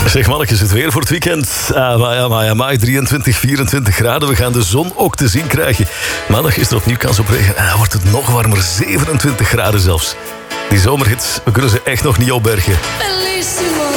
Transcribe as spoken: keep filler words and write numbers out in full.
Zeg mannetjes, het weer voor het weekend. Ah, maar ja, maar ja, maar drieëntwintig, vierentwintig graden. We gaan de zon ook te zien krijgen. Maandag is er opnieuw kans op regen. En dan wordt het nog warmer, zevenentwintig graden zelfs. Die zomerhits, we kunnen ze echt nog niet opbergen. Bellissimo.